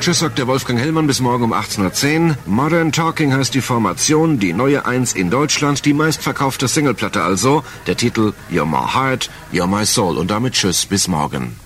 Tschüss, sagt der Wolfgang Hellmann, bis morgen um 18:10 Uhr. Modern Talking heißt die Formation, die neue 1 in Deutschland, die meistverkaufte Singleplatte also. Der Titel You're My Heart, You're My Soul. Und damit Tschüss, bis morgen.